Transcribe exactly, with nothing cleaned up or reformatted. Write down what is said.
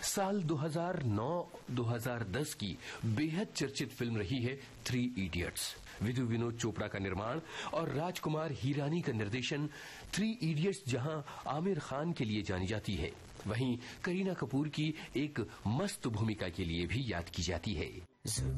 साल दो हज़ार नौ दो हज़ार दस की बेहद चर्चित फिल्म रही है थ्री इडियट्स। विधु विनोद चोपड़ा का निर्माण और राजकुमार हिरानी का निर्देशन थ्री इडियट्स जहां आमिर खान के लिए जानी जाती है, वहीं करीना कपूर की एक मस्त भूमिका के लिए भी याद की जाती है।